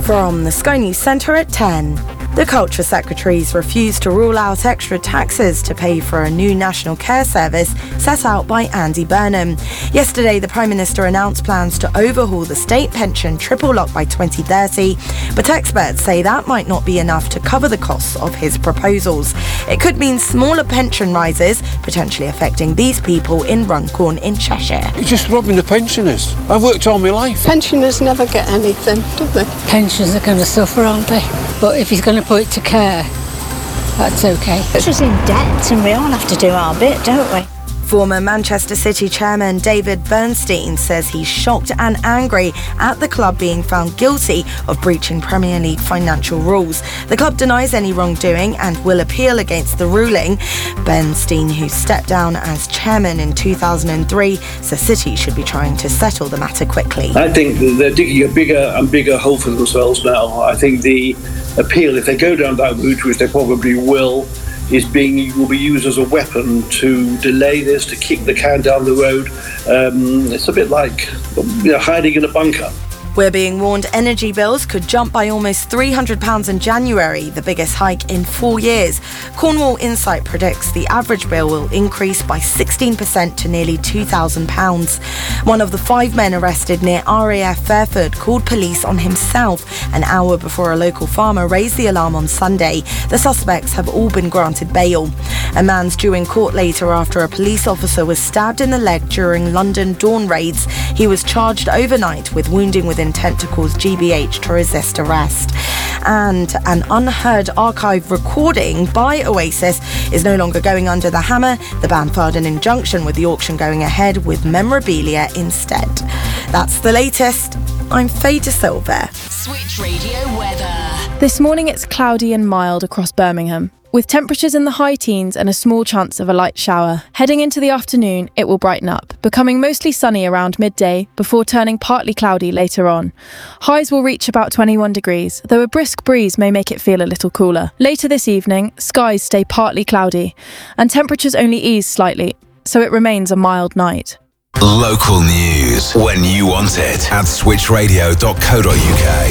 From the Sky News Centre at 10. The Culture Secretaries refused to rule out extra taxes to pay for a new national care service set out by Andy Burnham. Yesterday, the Prime Minister announced plans to overhaul the state pension triple lock by 2030, but experts say that might not be enough to cover the costs of his proposals. It could mean smaller pension rises, potentially affecting these people in Runcorn in Cheshire. You're just robbing the pensioners. I've worked all my life. Pensioners never get anything, do they? Pensions are going to suffer, aren't they? But if he's going to put it to care, that's okay. It's just in debt and we all have to do our bit, don't we? Former Manchester City chairman David Bernstein says he's shocked and angry at the club being found guilty of breaching Premier League financial rules. The club denies any wrongdoing and will appeal against the ruling. Bernstein, who stepped down as chairman in 2003, says City should be trying to settle the matter quickly. I think they're digging a bigger and bigger hole for themselves now. I think the appeal, if they go down that route, which they probably will be used as a weapon to delay this, to kick the can down the road. It's a bit like hiding in a bunker. We're being warned energy bills could jump by almost £300 in January, the biggest hike in 4 years. Cornwall Insight predicts the average bill will increase by 16% to nearly £2,000. One of the 5 men arrested near RAF Fairford called police on himself an hour before a local farmer raised the alarm on Sunday. The suspects have all been granted bail. A man's due in court later after a police officer was stabbed in the leg during London dawn raids. He was charged overnight with wounding with intent to cause GBH to resist arrest. And an unheard archive recording by Oasis is no longer going under the hammer. The band filed an injunction with the auction going ahead with memorabilia instead. That's the latest. I'm Faye De Silva. Switch Radio weather. This morning it's cloudy and mild across Birmingham, with temperatures in the high teens and a small chance of a light shower. Heading into the afternoon, it will brighten up, becoming mostly sunny around midday before turning partly cloudy later on. Highs will reach about 21 degrees, though a brisk breeze may make it feel a little cooler. Later this evening, skies stay partly cloudy, and temperatures only ease slightly, so it remains a mild night. Local news when you want it at switchradio.co.uk.